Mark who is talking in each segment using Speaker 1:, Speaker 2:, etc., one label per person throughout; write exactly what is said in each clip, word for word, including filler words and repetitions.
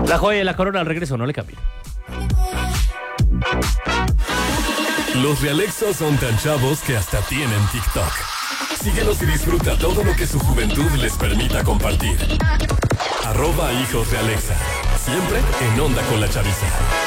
Speaker 1: La joya y la corona al regreso, no le cambien.
Speaker 2: Los Realexos son tan chavos que hasta tienen TikTok. Síguelos y disfruta todo lo que su juventud les permita compartir. Arroba Hijos de Alexa. Siempre en onda con la chaviza.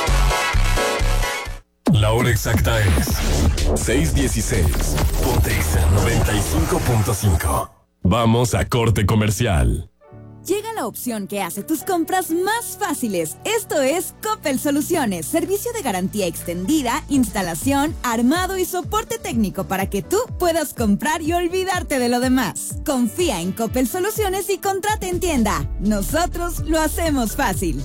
Speaker 2: La hora exacta es seis dieciséis. Ponte Exa noventa y cinco punto cinco. Vamos a corte comercial.
Speaker 3: Llega la opción que hace tus compras más fáciles. Esto es Coppel Soluciones, servicio de garantía extendida, instalación, armado y soporte técnico para que tú puedas comprar y olvidarte de lo demás. Confía en Coppel Soluciones y contrata en tienda. Nosotros lo hacemos fácil.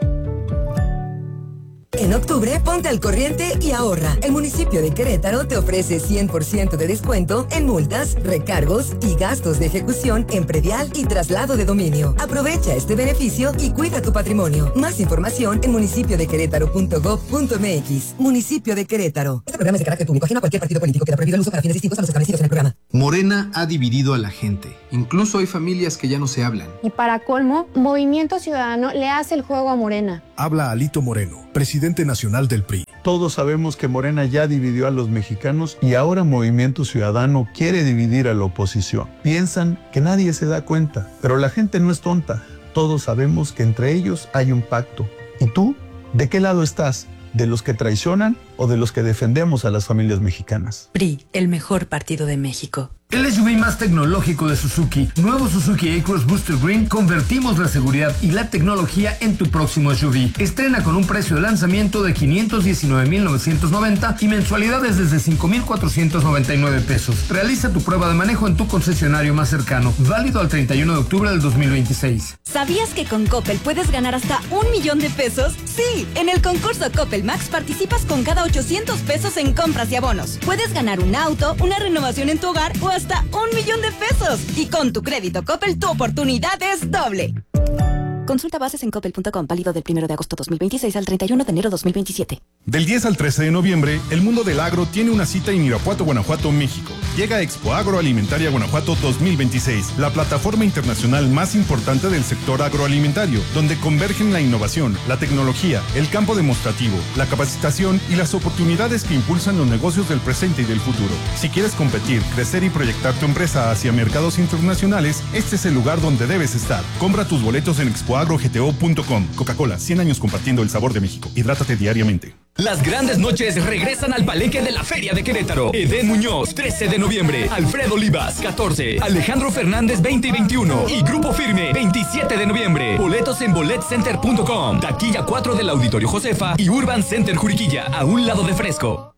Speaker 4: En octubre, ponte al corriente y ahorra. El municipio de Querétaro te ofrece cien por ciento de descuento en multas, recargos y gastos de ejecución en predial y traslado de dominio. Aprovecha este beneficio y cuida tu patrimonio. Más información en municipio de querétaro punto gob punto mx. Municipio de Querétaro. Este programa es de carácter público, ajeno a cualquier partido político. Queda prohibido el uso para fines distintos a los establecidos en el programa.
Speaker 5: Morena ha dividido a la gente. Incluso hay familias que ya no se hablan.
Speaker 6: Y para colmo, Movimiento Ciudadano le hace el juego a Morena.
Speaker 7: Habla Alito Moreno, presidente nacional del P R I.
Speaker 8: Todos sabemos que Morena ya dividió a los mexicanos y ahora Movimiento Ciudadano quiere dividir a la oposición. Piensan que nadie se da cuenta, pero la gente no es tonta. Todos sabemos que entre ellos hay un pacto. ¿Y tú? ¿De qué lado estás? ¿De los que traicionan o de los que defendemos a las familias mexicanas?
Speaker 9: P R I, el mejor partido de México.
Speaker 10: El S U V más tecnológico de Suzuki, nuevo Suzuki A-Cross Booster Green, convertimos la seguridad y la tecnología en tu próximo S U V. Estrena con un precio de lanzamiento de quinientos diecinueve mil novecientos noventa y mensualidades desde cinco mil cuatrocientos noventa y nueve pesos. Realiza tu prueba de manejo en tu concesionario más cercano, válido al treinta y uno de octubre del dos mil veintiséis.
Speaker 3: ¿Sabías que con Coppel puedes ganar hasta un millón de pesos? Sí, en el concurso Coppel Max participas con cada ochocientos pesos en compras y abonos. Puedes ganar un auto, una renovación en tu hogar o hasta un millón de pesos. Y con tu crédito Coppel, tu oportunidad es doble. Consulta bases en coppel punto com, válido del primero de agosto dos mil veintiséis al treinta y uno de enero dos mil veintisiete.
Speaker 11: Del diez al trece de noviembre, el mundo del agro tiene una cita en Irapuato, Guanajuato, México. Llega Expo Agroalimentaria Guanajuato dos mil veintiséis, la plataforma internacional más importante del sector agroalimentario, donde convergen la innovación, la tecnología, el campo demostrativo, la capacitación y las oportunidades que impulsan los negocios del presente y del futuro. Si quieres competir, crecer y proyectar tu empresa hacia mercados internacionales, este es el lugar donde debes estar. Compra tus boletos en expo agro g t o punto com. Coca-Cola, cien años compartiendo el sabor de México. Hidrátate diariamente.
Speaker 12: Las grandes noches regresan al Palenque de la Feria de Querétaro. Edén Muñoz, trece de noviembre. Alfredo Olivas, catorce. Alejandro Fernández, veinte y veintiuno. Y Grupo Firme, veintisiete de noviembre. Boletos en bolet center punto com. Taquilla cuatro del Auditorio Josefa y Urban Center Juriquilla, a un lado de Fresco.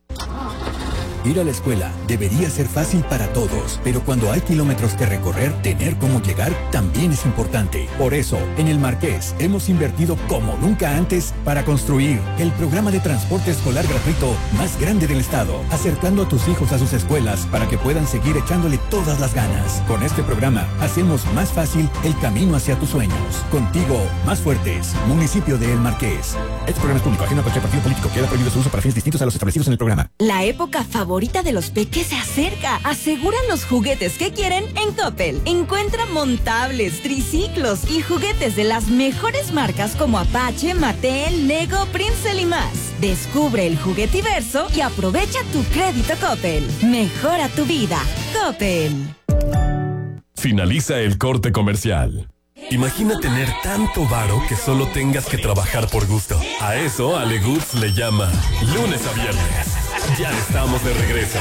Speaker 13: Ir a la escuela debería ser fácil para todos, pero cuando hay kilómetros que recorrer, tener cómo llegar también es importante. Por eso, en el Marqués hemos invertido como nunca antes para construir el programa de transporte escolar gratuito más grande del estado, acercando a tus hijos a sus escuelas para que puedan seguir echándole todas las ganas. Con este programa hacemos más fácil el camino hacia tus sueños. Contigo, más fuertes. Municipio de El Marqués. Este programa es público, ajeno a cualquier partido político. Queda prohibido su uso para fines distintos a los establecidos en el programa.
Speaker 3: La época favorita favorita de los peques se acerca. Aseguran los juguetes que quieren en Coppel. Encuentra montables, triciclos y juguetes de las mejores marcas como Apache, Mattel, Lego, Prince y más. Descubre el juguetiverso y aprovecha tu crédito Coppel. Mejora tu vida. Coppel.
Speaker 2: Finaliza el corte comercial. Imagina tener tanto varo que solo tengas que trabajar por gusto. A eso Ale Goods le llama lunes a viernes. Ya estamos de regreso.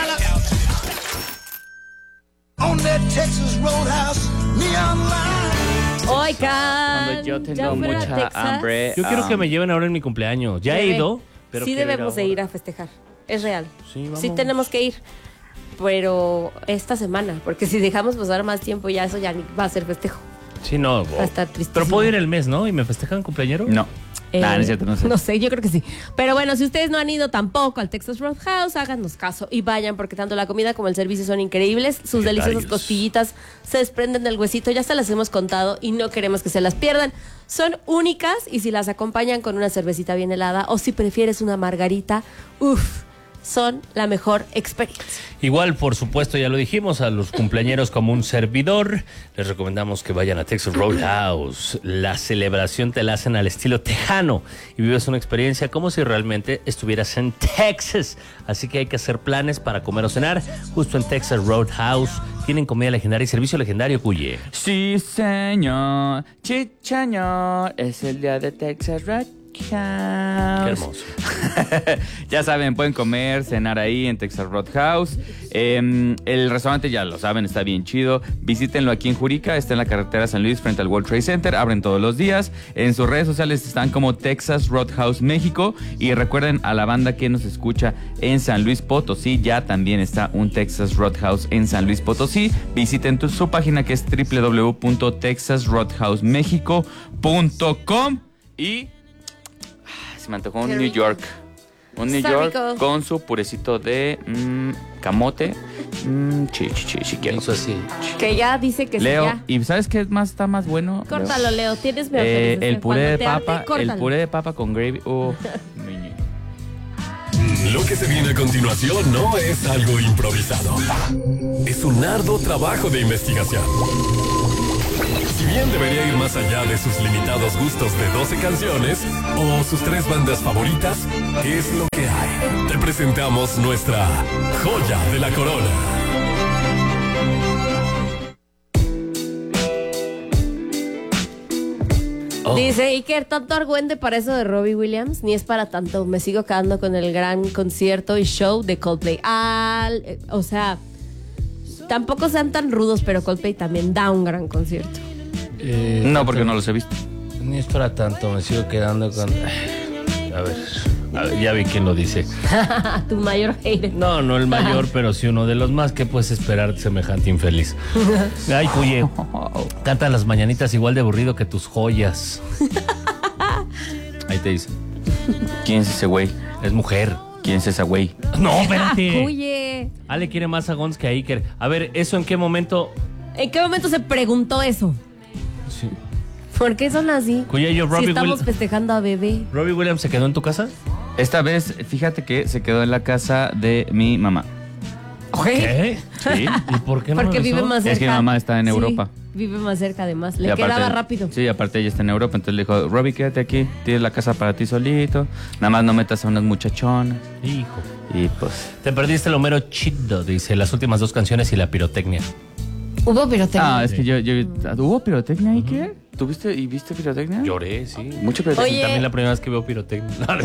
Speaker 1: Oigan, cuando yo tengo mucha hambre. Yo um, quiero que me lleven ahora en mi cumpleaños. Ya he ido, pero
Speaker 14: sí debemos de ir a festejar. Es real.
Speaker 1: Sí, vamos.
Speaker 14: Sí tenemos que ir. Pero esta semana, porque si dejamos pasar más tiempo ya eso ya ni va a ser festejo.
Speaker 1: Sí, no.
Speaker 14: Va a estar tristísimo.
Speaker 1: Pero puedo ir el mes, ¿no? ¿Y me festejan cumpleañero?
Speaker 15: No.
Speaker 14: Eh,
Speaker 15: nah, no es cierto, no sé.
Speaker 14: No sé, yo creo que sí. Pero bueno, si ustedes no han ido tampoco al Texas Roadhouse, háganos caso y vayan, porque tanto la comida como el servicio son increíbles. Sus deliciosas costillitas se desprenden del huesito, ya se las hemos contado y no queremos que se las pierdan. Son únicas y si las acompañan con una cervecita bien helada o si prefieres una margarita, uff, son la mejor experiencia.
Speaker 1: Igual, por supuesto, ya lo dijimos, a los cumpleañeros como un servidor, les recomendamos que vayan a Texas Roadhouse. La celebración te la hacen al estilo tejano y vives una experiencia como si realmente estuvieras en Texas. Así que hay que hacer planes para comer o cenar justo en Texas Roadhouse. Tienen comida legendaria y servicio legendario, Cuye.
Speaker 15: Sí, señor. Chichañor. Es el día de Texas Roadhouse. Qué
Speaker 1: hermoso.
Speaker 15: Ya saben, pueden comer, cenar ahí en Texas Roadhouse. Eh, el restaurante, ya lo saben, está bien chido. Visítenlo aquí en Jurica, está en la carretera San Luis frente al World Trade Center. Abren todos los días. En sus redes sociales están como Texas Roadhouse México. Y recuerden a la banda que nos escucha en San Luis Potosí, ya también está un Texas Roadhouse en San Luis Potosí. Visiten tu, su página que es doble u doble u doble u punto texas roadhouse mexico punto com y se me antojó un New York. Un New
Speaker 14: Está
Speaker 15: York
Speaker 14: rico.
Speaker 15: con su purecito de mmm, camote. Mmm, chi, chi, chi, chi, quiero.
Speaker 1: Eso así.
Speaker 14: Que ya dice que
Speaker 15: Leo,
Speaker 14: sí, ya.
Speaker 15: ¿y sabes qué más está más bueno?
Speaker 14: Córtalo, Leo. Tienes mi
Speaker 15: Eh,
Speaker 14: autorización.
Speaker 15: el puré
Speaker 14: Cuando
Speaker 15: de
Speaker 14: te hable,
Speaker 15: papa, el
Speaker 14: córtalo.
Speaker 15: puré de papa con gravy. Uh,
Speaker 2: Lo que se viene a continuación no es algo improvisado. Es un arduo trabajo de investigación. Si bien debería ir más allá de sus limitados gustos de doce canciones o sus tres bandas favoritas, ¿qué es lo que hay? Te presentamos nuestra joya de la corona.
Speaker 14: Oh. Dice Iker, tanto argüente para eso de Robbie Williams, ni es para tanto. Me sigo quedando con el gran concierto y show de Coldplay. Al, eh, o sea, tampoco sean tan rudos, pero Coldplay también da un gran concierto.
Speaker 1: Eh,
Speaker 15: no, porque no los he visto.
Speaker 1: Ni es para tanto, me sigo quedando con... A ver, a ver, ya vi quién lo dice.
Speaker 14: Tu mayor hater.
Speaker 1: No, no el mayor, pero sí uno de los más. ¿Qué puedes esperar de semejante infeliz? Ay, Cuye, canta las mañanitas igual de aburrido que tus joyas. Ahí te dice.
Speaker 15: ¿Quién es ese güey?
Speaker 1: Es mujer.
Speaker 15: ¿Quién es esa güey?
Speaker 1: No, espérate.
Speaker 14: Cuye.
Speaker 1: Ale quiere más a Gons que a Iker. A ver, ¿eso en qué momento?
Speaker 14: ¿En qué momento se preguntó eso?
Speaker 1: Sí.
Speaker 14: ¿Por qué son así?
Speaker 1: Cuye, yo, Robbie
Speaker 14: si estamos
Speaker 1: Will...
Speaker 14: festejando a bebé.
Speaker 1: ¿Robbie Williams se quedó en tu casa?
Speaker 15: Esta vez, fíjate que se quedó en la casa de mi mamá.
Speaker 1: ¿Qué?
Speaker 15: Sí.
Speaker 1: ¿Y por qué no
Speaker 14: Porque
Speaker 1: avisó?
Speaker 14: vive más cerca.
Speaker 15: Es que mi mamá está en
Speaker 14: Sí,
Speaker 15: Europa.
Speaker 14: vive más cerca además. Le
Speaker 15: Y aparte-
Speaker 14: quedaba rápido.
Speaker 15: Sí, aparte ella está en Europa, entonces le dijo, Robbie, quédate aquí, tienes la casa para ti solito, nada más no metas a unas muchachonas.
Speaker 1: Hijo.
Speaker 15: Y pues...
Speaker 1: Te perdiste lo mero chido, dice, las últimas dos canciones y la pirotecnia.
Speaker 14: Hubo pirotecnia.
Speaker 15: Ah, es que yo... yo ¿Hubo pirotecnia ahí, qué? ¿Tuviste y viste pirotecnia?
Speaker 1: Lloré, sí.
Speaker 15: Mucho pirotecnia.
Speaker 14: Oye.
Speaker 1: También la primera vez que veo pirotecnia. No,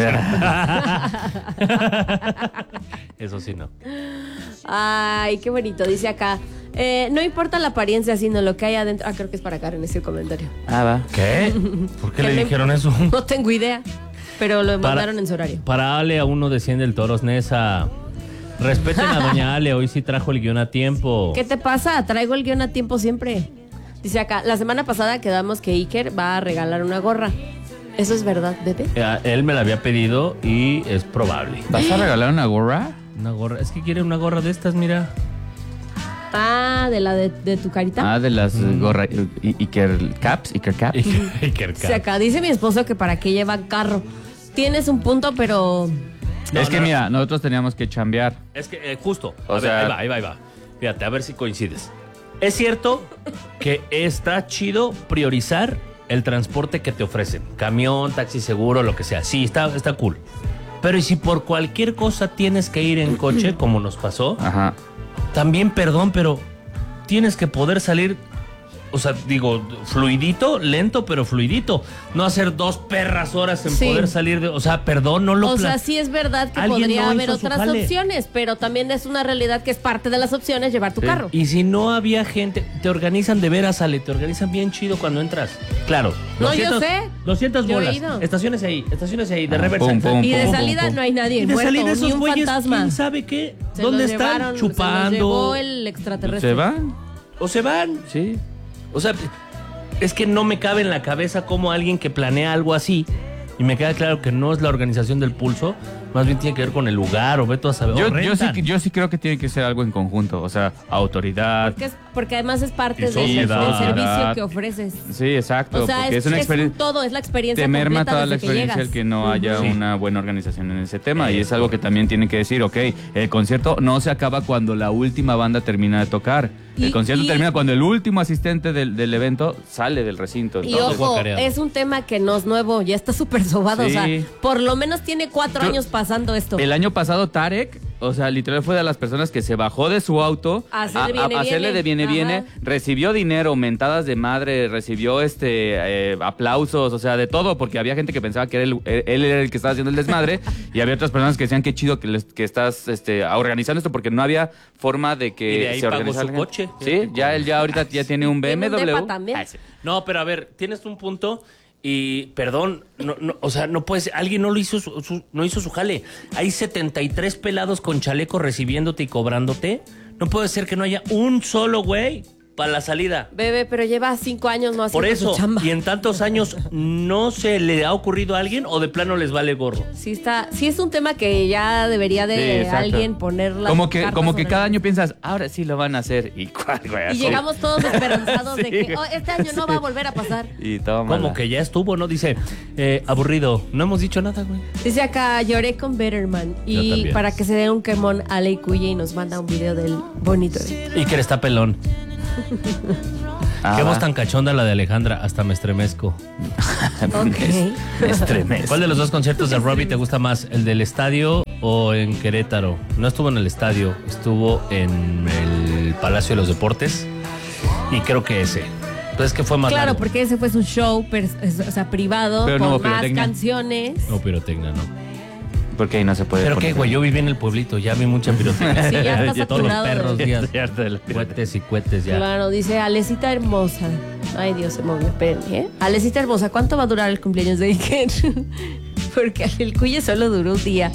Speaker 1: no. Eso sí, no.
Speaker 14: Ay, qué bonito. Dice acá, eh, no importa la apariencia, sino lo que hay adentro. Ah, creo que es para Karen ese comentario.
Speaker 15: Ah, va.
Speaker 1: ¿Qué? ¿Por qué le
Speaker 14: me-
Speaker 1: dijeron eso?
Speaker 14: No tengo idea, pero lo
Speaker 1: Para-
Speaker 14: mandaron en su horario.
Speaker 1: Para Ale, aún no desciende el Toros Nesa. Respeten a doña Ale, hoy sí trajo el guión a tiempo.
Speaker 14: ¿Qué te pasa? Traigo el guión a tiempo siempre. Dice acá, la semana pasada quedamos que Iker va a regalar una gorra. ¿Eso es verdad, bebé?
Speaker 1: Eh, Él me la había pedido y es probable.
Speaker 15: ¿Vas a regalar una gorra?
Speaker 1: Una gorra. Es que quiere una gorra de estas, mira.
Speaker 14: Ah, de la de, de tu carita.
Speaker 15: Ah, de las
Speaker 1: Mm.
Speaker 15: gorras... Iker Caps, Iker Caps.
Speaker 1: Iker, Iker
Speaker 14: Dice acá, dice mi esposo que para qué lleva carro. Tienes un punto, pero...
Speaker 1: No,
Speaker 15: es que
Speaker 1: no.
Speaker 15: mira, nosotros teníamos que chambear.
Speaker 1: Es que, eh, justo.
Speaker 15: O
Speaker 1: A ver,
Speaker 15: sea-
Speaker 1: ahí va, ahí va, ahí va. Fíjate, a ver si coincides. Es cierto que está chido priorizar el transporte que te ofrecen. Camión, taxi seguro, lo que sea. Sí, está, está cool. Pero ¿y si por cualquier cosa tienes que ir en coche, como nos pasó?
Speaker 15: Ajá.
Speaker 1: También, perdón, pero tienes que poder salir, o sea, digo, fluidito, lento, pero fluidito. No hacer dos perras horas en
Speaker 14: Sí.
Speaker 1: poder salir de... O sea, perdón, no lo...
Speaker 14: O
Speaker 1: pla-
Speaker 14: sea, sí es verdad que
Speaker 1: Alguien
Speaker 14: podría
Speaker 1: no
Speaker 14: haber
Speaker 1: hizo su
Speaker 14: otras
Speaker 1: jale.
Speaker 14: opciones, pero también es una realidad que es parte de las opciones llevar tu
Speaker 15: Sí.
Speaker 14: carro.
Speaker 1: Y si no había gente, te organizan de veras, Ale, te organizan bien chido cuando entras. Claro.
Speaker 14: No, yo sé.
Speaker 1: doscientas
Speaker 14: Yo he
Speaker 1: bolas.
Speaker 14: ido.
Speaker 1: Estaciones ahí, estaciones ahí, de
Speaker 15: Ah,
Speaker 1: reversa.
Speaker 15: pum, pum,
Speaker 14: Y de
Speaker 15: pum,
Speaker 14: salida
Speaker 15: pum,
Speaker 14: no hay nadie
Speaker 1: Y de
Speaker 14: muerto,
Speaker 1: salida esos
Speaker 14: ni un
Speaker 1: güeyes,
Speaker 14: fantasma.
Speaker 1: ¿quién sabe qué?
Speaker 14: Se
Speaker 1: ¿Dónde
Speaker 14: los
Speaker 1: están?
Speaker 14: llevaron, Se los
Speaker 1: Chupando.
Speaker 14: llevó el extraterrestre.
Speaker 15: ¿Se van?
Speaker 1: O se van.
Speaker 15: Sí.
Speaker 1: O sea, es que no me cabe en la cabeza como alguien que planea algo así, y me queda claro que no es la organización del Pulso, Más bien tiene que ver con el lugar o ve tú a saber.
Speaker 15: Yo, yo, sí, yo sí creo que tiene que ser algo en conjunto, o sea, autoridad.
Speaker 14: Porque, es, porque además es parte del,
Speaker 15: sociedad,
Speaker 14: del servicio que ofreces.
Speaker 15: Sí, exacto.
Speaker 14: O sea,
Speaker 15: porque
Speaker 14: es,
Speaker 15: es, una
Speaker 14: es un todo, es la experiencia
Speaker 15: te merma
Speaker 14: completa
Speaker 15: toda la
Speaker 14: desde
Speaker 15: experiencia
Speaker 14: que
Speaker 15: el
Speaker 14: llegas.
Speaker 15: que no haya
Speaker 14: Sí.
Speaker 15: una buena organización en ese tema. Y es algo que también tienen que decir, ok, el concierto no se acaba cuando la última banda termina de tocar. El
Speaker 14: Y-
Speaker 15: concierto
Speaker 14: y-
Speaker 15: termina cuando el último asistente del, del evento sale del recinto.
Speaker 14: Y
Speaker 15: Entonces,
Speaker 14: ojo, es un tema que no es nuevo, ya está súper sobado.
Speaker 15: Sí.
Speaker 14: O sea, por lo menos tiene cuatro
Speaker 15: Yo-
Speaker 14: años pasando esto.
Speaker 15: El año pasado Tarek, o sea, literal fue de las personas que se bajó de su auto
Speaker 14: A hacerle viene,
Speaker 15: a hacerle
Speaker 14: viene.
Speaker 15: de viene
Speaker 14: Ajá.
Speaker 15: viene, recibió dinero, mentadas de madre, recibió este eh, aplausos, o sea, de todo, porque había gente que pensaba que era el- él era el que estaba haciendo el desmadre y había otras personas que decían qué chido que, les- que estás este, organizando esto porque no había forma de que
Speaker 1: Y de ahí
Speaker 15: se
Speaker 1: pagó
Speaker 15: organizara.
Speaker 1: su coche.
Speaker 15: Sí, ya él ya ahorita ya tiene un B M
Speaker 14: Tiene un
Speaker 15: W.
Speaker 14: depa también.
Speaker 15: Ah, sí.
Speaker 1: No, pero a ver, tienes un punto y perdón, no, no, o sea, no puedes, alguien no lo hizo su, su- no hizo su jale. Hay setenta y tres pelados con chaleco recibiéndote y cobrándote. No puede ser que no haya un solo güey para la salida.
Speaker 14: Bebé, pero lleva cinco años no haciendo
Speaker 1: Por eso,
Speaker 14: su chamba.
Speaker 1: y en tantos años no se le ha ocurrido a alguien o de plano les vale gorro.
Speaker 14: Sí está, sí es un tema que ya debería de
Speaker 15: Sí, exacto.
Speaker 14: alguien poner las
Speaker 15: Como que,
Speaker 14: cartas
Speaker 15: como que
Speaker 14: sobre
Speaker 15: cada
Speaker 14: la-
Speaker 15: año piensas, ahora sí lo van a hacer. ¿Y cuál, güey?
Speaker 14: Y llegamos todos esperanzados de
Speaker 15: Sí,
Speaker 14: que
Speaker 15: güey.
Speaker 14: "Oh, este año no va a volver a pasar".
Speaker 15: Y todo
Speaker 1: Como
Speaker 15: mala.
Speaker 1: que ya estuvo, ¿no? Dice, eh, aburrido, no hemos dicho nada, güey.
Speaker 14: Dice acá, lloré con Betterman.
Speaker 1: Yo
Speaker 14: Y
Speaker 1: también.
Speaker 14: para que se dé un quemón a Ley Cuya y nos manda un video del bonito evento.
Speaker 1: Y que está pelón.
Speaker 15: Ah,
Speaker 1: Qué voz
Speaker 15: va.
Speaker 1: tan cachonda la de Alejandra, hasta me estremezco.
Speaker 14: Ok.
Speaker 15: Me estremezco.
Speaker 1: ¿Cuál de los dos conciertos de Robbie te gusta más? ¿El del estadio o en Querétaro? No estuvo en el estadio, estuvo en el Palacio de los Deportes. Y creo que ese. Entonces, ¿qué fue más
Speaker 14: Claro,
Speaker 1: largo?
Speaker 14: porque ese fue su show, pers- es- o sea, privado,
Speaker 15: Pero no
Speaker 14: con
Speaker 15: hubo
Speaker 14: más
Speaker 15: pirotecnia.
Speaker 14: canciones.
Speaker 1: No, pirotecnia, no.
Speaker 15: Porque ahí no se puede.
Speaker 1: Pero
Speaker 15: poner.
Speaker 1: qué, güey, yo viví en el pueblito, ya vi mucha pirotecnia.
Speaker 14: Sí, ya está
Speaker 1: Todos los
Speaker 14: saturado de-
Speaker 1: perros días.
Speaker 15: Estoy harto de la pirotecnia.
Speaker 1: Cohetes y cohetes ya.
Speaker 14: Claro, dice Alecita Hermosa. Ay, Dios, se movió. Espérenme, ¿eh? Alecita Hermosa, ¿cuánto va a durar el cumpleaños de Iker? Porque el Cuye solo duró un día.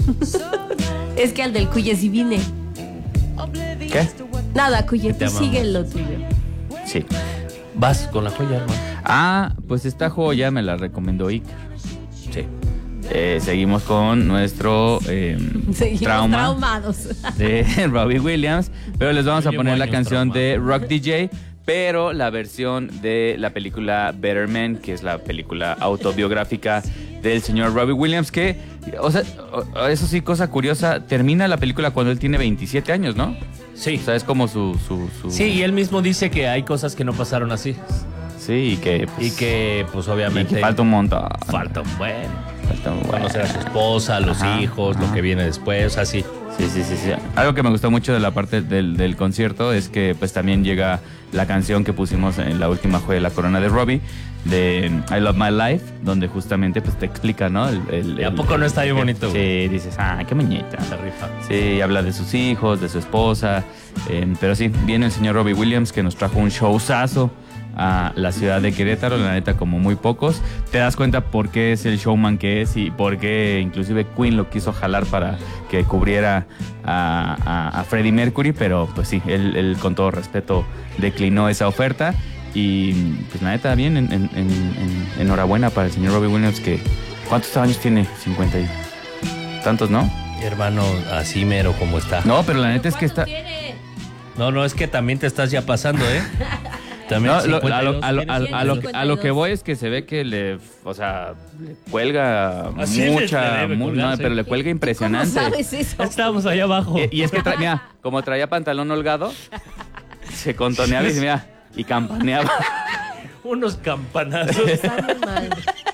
Speaker 14: Es que al del Cuye sí vine.
Speaker 15: ¿Qué?
Speaker 14: Nada, Cuye,
Speaker 1: te
Speaker 14: tú
Speaker 1: amamos.
Speaker 14: sigue lo tuyo.
Speaker 15: Sí.
Speaker 1: Vas con la joya, hermano.
Speaker 15: Ah, pues esta joya me la recomendó Iker.
Speaker 1: Sí.
Speaker 15: Eh, seguimos con nuestro eh,
Speaker 14: Seguimos
Speaker 15: trauma
Speaker 14: traumados.
Speaker 15: de Robbie Williams, pero les vamos
Speaker 1: Yo
Speaker 15: a
Speaker 1: llevo
Speaker 15: poner la
Speaker 1: años
Speaker 15: canción
Speaker 1: traumado.
Speaker 15: de Rock D J, pero la versión de la película Better Man, que es la película autobiográfica del señor Robbie Williams, que, o sea, o- eso sí, cosa curiosa, termina la película cuando él tiene veintisiete años, ¿no?
Speaker 1: Sí.
Speaker 15: O sea, es como su... su, su-
Speaker 1: Sí, y él mismo dice que hay cosas que no pasaron así.
Speaker 15: Sí, y que... pues,
Speaker 1: Y que, pues,
Speaker 15: y
Speaker 1: obviamente...
Speaker 15: que falta un montón.
Speaker 1: Falta un buen.
Speaker 15: Falta un buen.
Speaker 1: Conocer a su esposa, a los
Speaker 15: Ajá,
Speaker 1: hijos, lo
Speaker 15: ajá.
Speaker 1: que viene después, así.
Speaker 15: Sí, sí, sí, sí. Algo que me gustó mucho de la parte del, del concierto es que pues también llega la canción que pusimos en la última joya de la corona de Robbie, de I Love My Life, donde justamente pues te explica, ¿no? El, el-
Speaker 1: ¿Y a
Speaker 15: el-
Speaker 1: poco no está bien
Speaker 15: el-
Speaker 1: bonito,
Speaker 15: Sí, dices, ah, qué muñeca.
Speaker 1: Se rifa.
Speaker 15: Sí, habla de sus hijos, de su esposa. eh, pero sí, viene el señor Robbie Williams que nos trajo un showzazo a la ciudad de Querétaro, la neta, como muy pocos. Te das cuenta por qué es el showman que es y por qué inclusive Queen lo quiso jalar para que cubriera a, a- a Freddie Mercury, pero pues sí, él, él con todo respeto declinó esa oferta. Y pues la neta, bien, en, en- en- en- enhorabuena para el señor Robbie Williams que... ¿Cuántos años tiene? cincuenta y tantos, ¿no?
Speaker 1: Hermano, así mero como está.
Speaker 15: No, pero la neta es que está...
Speaker 1: No, no, es que también te estás ya pasando, ¿eh? También
Speaker 15: No, lo- a, lo, a, lo, a, lo-
Speaker 14: ¿Tienes?
Speaker 15: a lo que- a lo que voy es que se ve que le, o sea, le cuelga
Speaker 1: Así le- le
Speaker 15: mucha,
Speaker 1: debe
Speaker 15: mu-
Speaker 1: colgar,
Speaker 15: no,
Speaker 1: sí.
Speaker 15: pero le cuelga impresionante.
Speaker 14: ¿Cómo sabes eso?
Speaker 1: Estábamos allá abajo.
Speaker 15: Y, y es que, tra- mira, como traía pantalón holgado, se contoneaba y, dice, mira, y campaneaba.
Speaker 1: Unos campanazos.
Speaker 14: Está muy mal.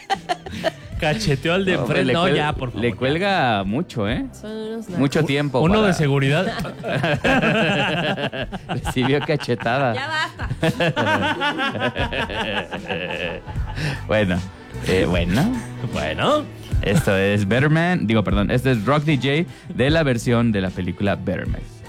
Speaker 1: Cacheteó al de
Speaker 15: No, hombre,
Speaker 1: enfrente.
Speaker 15: le
Speaker 1: No,
Speaker 15: cuel-
Speaker 1: ya, por favor.
Speaker 15: Le cuelga mucho, ¿eh?
Speaker 14: Son unos nacos.
Speaker 15: Mucho tiempo.
Speaker 1: Uno
Speaker 15: para-
Speaker 1: de seguridad.
Speaker 15: Recibió cachetada.
Speaker 14: Ya basta.
Speaker 15: Bueno, eh, bueno.
Speaker 1: Bueno.
Speaker 15: Esto es Better Man, digo, perdón, este es Rock D J de la versión de la película Better Man.